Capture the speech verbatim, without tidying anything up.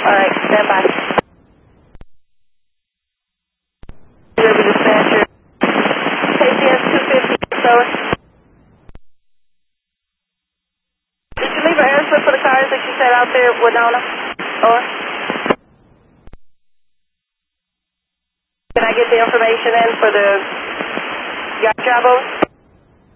right, stand by. River dispatcher. K C S two fifty, over. Did you leave an air slip for the cars that you set out there at Winona? Over. Can I get the information in for the yacht job, over?